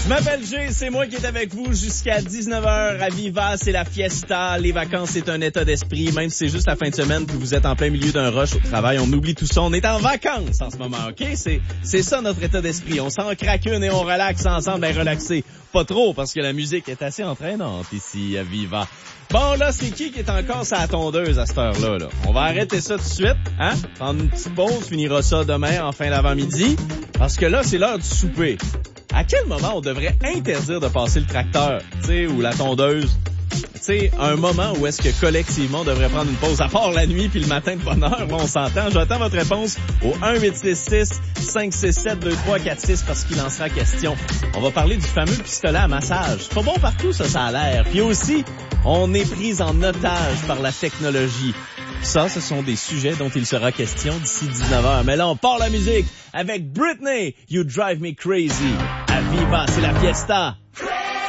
Je m'appelle Jay, c'est moi qui est avec vous jusqu'à 19h à Viva, c'est la fiesta. Les vacances, c'est un état d'esprit, même si c'est juste la fin de semaine que vous êtes en plein milieu d'un rush au travail, on oublie tout ça. On est en vacances en ce moment, OK? C'est ça notre état d'esprit. On s'en craque une et on relaxe ensemble, ben relaxer. Pas trop, parce que la musique est assez entraînante ici à Viva. Bon, là, c'est qui est encore sa tondeuse à cette heure-là, là? On va arrêter ça tout de suite, hein? Prendre une petite pause, finira ça demain en fin d'avant-midi. Parce que là, c'est l'heure du souper. À quel moment on devrait interdire de passer le tracteur, tu sais, ou la tondeuse? Tu sais, un moment où est-ce que collectivement on devrait prendre une pause, à part la nuit puis le matin de bonne heure, là, on s'entend. J'attends votre réponse au 1-866-567-2346 parce qu'il en sera question. On va parler du fameux pistolet à massage. C'est pas bon partout, ça a l'air. Puis aussi, on est pris en otage par la technologie. Ça, ce sont des sujets dont il sera question d'ici 19h. Mais là, on part la musique avec Britney, You Drive Me Crazy. À Viva, c'est la fiesta.